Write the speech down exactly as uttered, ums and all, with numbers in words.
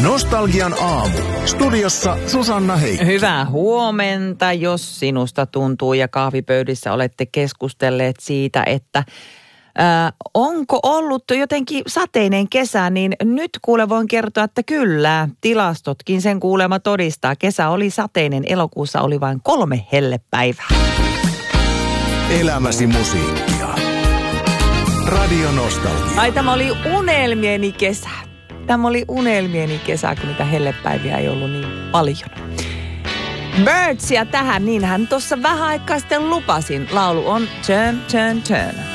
Nostalgian aamu. Studiossa Susanna Heikkinen. Hyvää huomenta, jos sinusta tuntuu ja kahvipöydissä olette keskustelleet siitä, että ää, onko ollut jotenkin sateinen kesä, niin nyt kuule voin kertoa, että kyllä, tilastotkin sen kuulemma todistaa. Kesä oli sateinen, elokuussa oli vain kolme hellepäivää. Elämäsi musiikkia. Radio Nostalgia. Ai, tämä oli unelmieni kesä. Tämä oli unelmieni kesä, kun niitä hellepäiviä ei ollut niin paljon. Birdsia tähän, niin hän tuossa vähän aikaa sitten lupasin. Laulu on Turn, Turn, Turn.